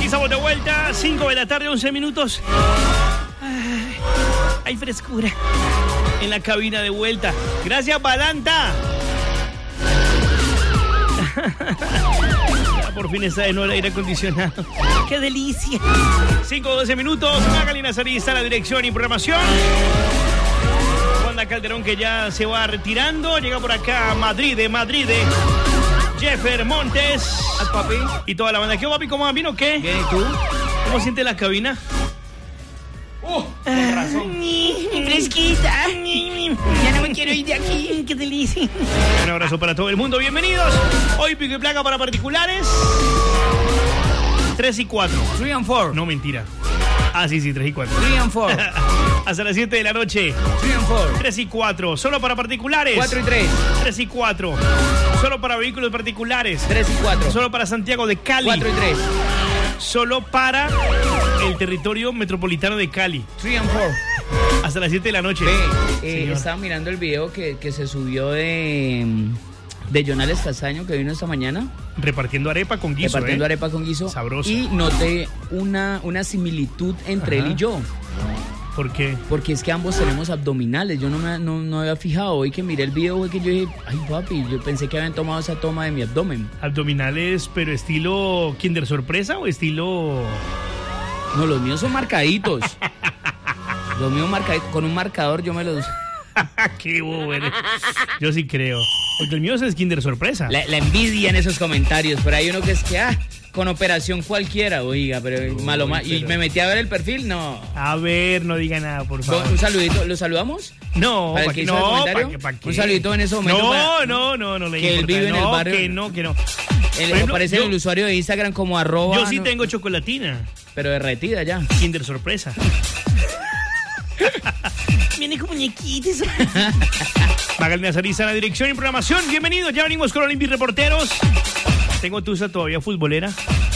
Estamos de vuelta, 5 de la tarde, 11 minutos. Hay frescura en la cabina de vuelta. Gracias, Balanta. Ya por fin está de nuevo el aire acondicionado. ¡Qué delicia! 5-12 minutos. Magali Nazarí está en la dirección y programación. Wanda Calderón, que ya se va retirando. Llega por acá Madrid. Jeffer Montes. Papi. Y toda la banda. ¿Qué, papi? ¿Cómo va? ¿Bien o qué? Bien, ¿y tú? ¿Cómo siente la cabina? Con razón. Fresquita. Ya no me quiero ir de aquí. Qué delicia. Un abrazo para todo el mundo. Bienvenidos. Hoy pico y placa para particulares. 3 y 4. 3 and 4. No, mentira. Ah, sí, 3 y 4. 3 and 4. Hasta las 7 de la noche. 3 and 4. 3 y 4. Solo para particulares. 4 y 3. 3 y 4. Solo para vehículos particulares. 3 y 4. Solo para Santiago de Cali. 4 y 3. Solo para el territorio metropolitano de Cali. 3 and 4. Hasta las 7 de la noche. Estaba mirando el video que se subió de Jonales Castaño, que vino esta mañana. Repartiendo arepa con guiso. Arepa con guiso. Sabroso. Y noté una similitud entre él y yo. ¿Por qué? Porque es que ambos tenemos abdominales. Yo no había fijado. Hoy que miré el video fue que yo dije, ay papi, yo pensé que habían tomado esa toma de mi abdomen. Abdominales, pero estilo Kinder Sorpresa o estilo... No, los míos son marcaditos. Los míos marcaditos. Con un marcador yo me los... Qué bobo eres. Yo sí creo. Porque el mío es Kinder Sorpresa. La envidia en esos comentarios. Pero hay uno que es que, con operación cualquiera, oiga, pero malo. Y me metí a ver el perfil, no. A ver, no diga nada, por favor. Un saludito, ¿lo saludamos? No, ¿Para el que hizo el comentario? ¿para qué? Un saludito en ese momento. No le que él vive en el barrio. Que no. Él aparece en el usuario de Instagram como @. Yo sí tengo chocolatina. Pero derretida ya. Kinder Sorpresa. Viene con muñequitos. Magali Nazarí en la dirección y programación. Bienvenidos, ya venimos con Olympic Reporteros. Tengo tusa todavía futbolera.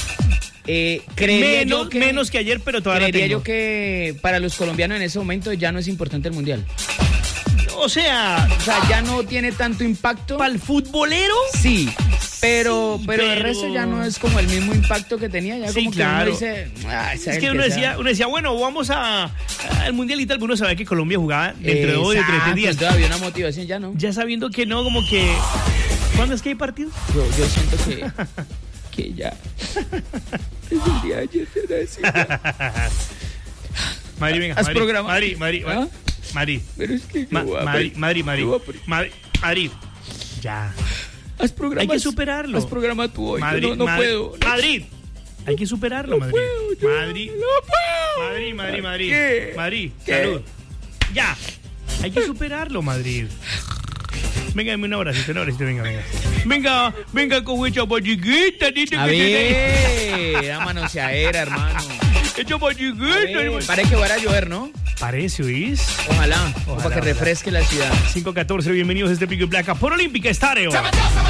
Menos que ayer, pero todavía la tengo. Creería yo que para los colombianos en ese momento ya no es importante el mundial. O sea, ya no tiene tanto impacto. ¿Para el futbolero? Sí. Pero el resto ya no es como el mismo impacto que tenía. Ya sí, como claro. Que uno dice, es que uno decía, bueno, vamos al mundial y tal. Uno sabía que Colombia jugaba dentro de 2 o 3 días. Todavía una motivación, ya no. Ya sabiendo que no, como que... ¿Cuándo es que hay partido? Yo siento que ya... Desde el día de ayer será así. Madrid, venga. ¿Has programado? Madrid. ¿Ah? Madrid. Pero es que... Madrid. Ya. Haz programa. Hay que superarlo. Haz programa tú hoy. Madrid, no puedo. Madrid. Hay que superarlo, Madrid. Madrid. Madrid. ¿Qué? Madrid. ¿Qué? Salud. Ya. Hay que superarlo, Madrid. Venga, dame un abracito, Venga, con huecha chiquita. A ver, la manoseadera, hermano. Hecho chiquita. Parece que va a llover, ¿no? Parece, ¿oís? Ojalá, para que refresque la ciudad. 5:14, bienvenidos a este Pico y Placa por Olímpica Estéreo.